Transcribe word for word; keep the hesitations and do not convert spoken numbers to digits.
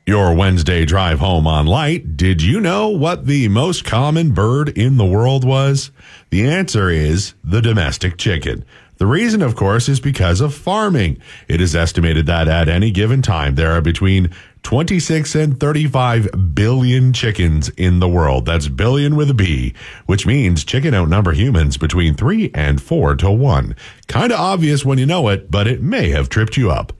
Your Wednesday drive home on Light. Did you know what the most common bird in the world was? The answer is the domestic chicken. The reason, of course, is because of farming. It is estimated that at any given time, there are between twenty-six and thirty-five billion chickens in the world. That's billion with a B, which means chicken outnumber humans between three and four to one. Kind of obvious when you know it, but it may have tripped you up.